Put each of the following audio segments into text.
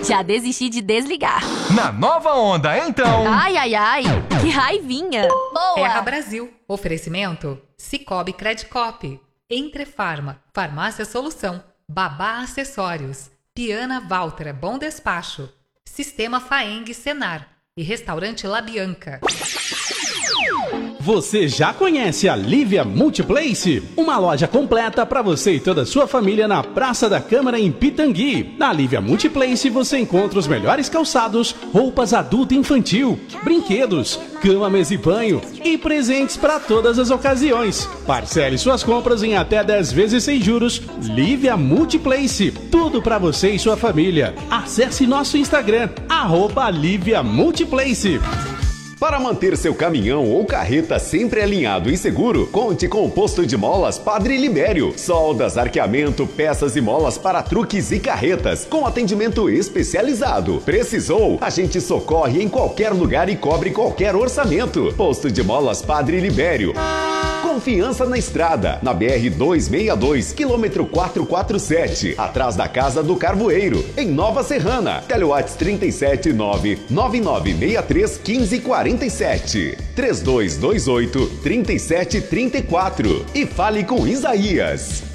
Já desisti de desligar. Na nova onda, então... Ai, ai, ai. Que raivinha. Boa. Terra Brasil. Oferecimento Cicobi Credicop. Entrefarma. Farmácia Solução. Babá Acessórios. Piana Valtra Bom Despacho. Sistema Faeng Senar. E Restaurante La Bianca. Você já conhece a Lívia Multiplace? Uma loja completa para você e toda a sua família na Praça da Câmara em Pitangui. Na Lívia Multiplace você encontra os melhores calçados, roupas adulto e infantil, brinquedos, cama, mesa e banho e presentes para todas as ocasiões. Parcele suas compras em até 10 vezes sem juros. Lívia Multiplace, tudo para você e sua família. Acesse nosso Instagram, @Lívia Multiplace. Para manter seu caminhão ou carreta sempre alinhado e seguro, conte com o posto de molas Padre Libério. Soldas, arqueamento, peças e molas para truques e carretas, com atendimento especializado. Precisou? A gente socorre em qualquer lugar e cobre qualquer orçamento. Posto de molas Padre Libério. Confiança na estrada, na BR-262, quilômetro 447, atrás da Casa do Carvoeiro, em Nova Serrana. Telewatts 379-9963-1547, 3228-3734 e fale com Isaías.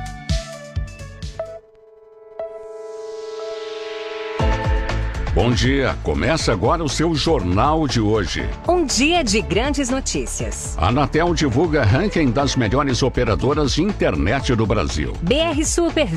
Bom dia, começa agora o seu Jornal de hoje. Um dia de grandes notícias. A Anatel divulga ranking das melhores operadoras de internet do Brasil. BR Super